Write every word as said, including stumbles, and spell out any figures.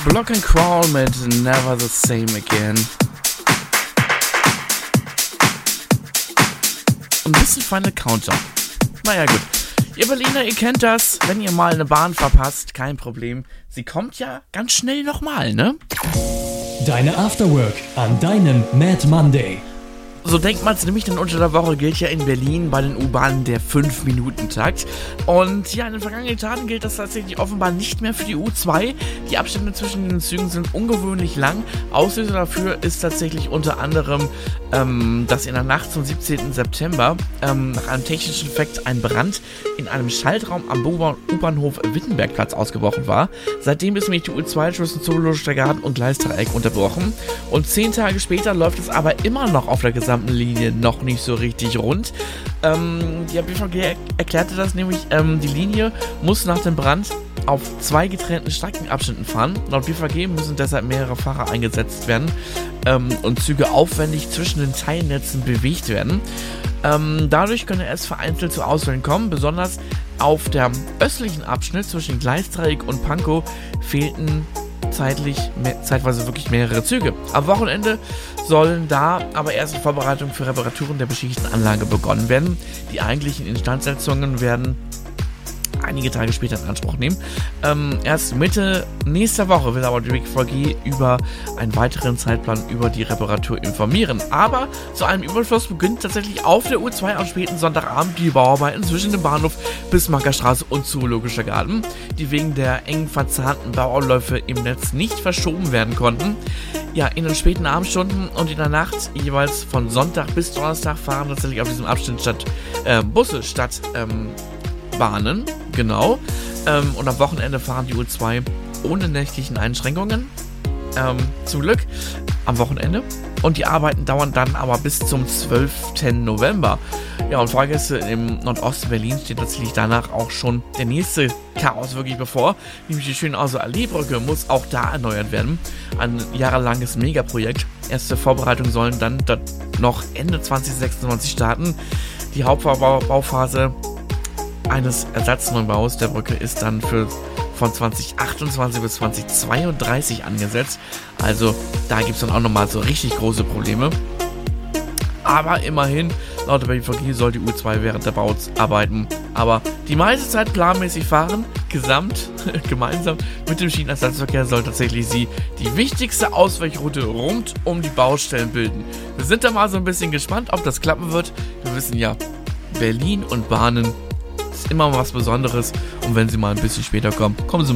Block and Crawl mit Never the Same Again. Ein bisschen Final Countdown. Naja gut. Ihr Berliner, ihr kennt das. Wenn ihr mal eine Bahn verpasst, kein Problem. Sie kommt ja ganz schnell nochmal, ne? Deine Afterwork an deinem Mad Monday. So denkt man es nämlich, denn unter der Woche gilt ja in Berlin bei den U-Bahnen der fünf Minuten Takt. Und ja, in den vergangenen Tagen gilt das tatsächlich offenbar nicht mehr für die U zwei. Die Abstände zwischen den Zügen sind ungewöhnlich lang. Auslöser dafür ist tatsächlich unter anderem, ähm, dass in der Nacht zum siebzehnten September ähm, nach einem technischen Effekt ein Brand in einem Schaltraum am U-Bahnhof Wittenbergplatz ausgebrochen war. Seitdem ist nämlich die U zwei zwischen Zoologischer Garten und Gleisdreieck unterbrochen. Und zehn Tage später läuft es aber immer noch auf der gesamten Linie noch nicht so richtig rund. Ähm, die B V G er- erklärte das nämlich, ähm, die Linie muss nach dem Brand auf zwei getrennten Streckenabschnitten fahren. Laut B V G müssen deshalb mehrere Fahrer eingesetzt werden ähm, und Züge aufwendig zwischen den Teilnetzen bewegt werden. Ähm, dadurch könne es vereinzelt zu Ausfällen kommen, besonders auf der östlichen Abschnitt zwischen Gleisdreieck und Pankow fehlten zeitlich, me- zeitweise wirklich mehrere Züge. Am Wochenende sollen da aber erste Vorbereitungen für Reparaturen der beschädigten Anlage begonnen werden. Die eigentlichen Instandsetzungen werden einige Tage später in Anspruch nehmen. Ähm, erst Mitte nächster Woche will aber die B V G über einen weiteren Zeitplan über die Reparatur informieren. Aber zu einem Überfluss beginnt tatsächlich auf der U zwei am späten Sonntagabend die Bauarbeiten zwischen dem Bahnhof Bismarcker Straße und Zoologischer Garten, die wegen der eng verzahnten Bauabläufe im Netz nicht verschoben werden konnten. Ja, in den späten Abendstunden und in der Nacht jeweils von Sonntag bis Donnerstag fahren tatsächlich auf diesem Abschnitt statt äh, Busse statt ähm, Bahnen, genau. Ähm, und am Wochenende fahren die U zwei ohne nächtlichen Einschränkungen. Ähm, zum Glück am Wochenende. Und die Arbeiten dauern dann aber bis zum zwölften November. Ja, und Fahrgäste im Nordosten Berlin steht tatsächlich danach auch schon der nächste Chaos wirklich bevor. Nämlich die Schönhauser Alleebrücke muss auch da erneuert werden. Ein jahrelanges Megaprojekt. Erste Vorbereitungen sollen dann noch Ende zwanzig sechsundzwanzig starten. Die Hauptbauphase eines Ersatzneubaues der Brücke ist dann für von zwanzig achtundzwanzig bis zwanzig zweiunddreißig angesetzt. Also da gibt es dann auch nochmal so richtig große Probleme. Aber immerhin, laut der B V G soll die U zwei während der Bauarbeiten aber die meiste Zeit planmäßig fahren. Gesamt, gemeinsam mit dem Schienenersatzverkehr soll tatsächlich sie die wichtigste Ausweichroute rund um die Baustellen bilden. Wir sind da mal so ein bisschen gespannt, ob das klappen wird. Wir wissen ja, Berlin und Bahnen ist immer was Besonderes. Und wenn sie mal ein bisschen später kommen, kommen sie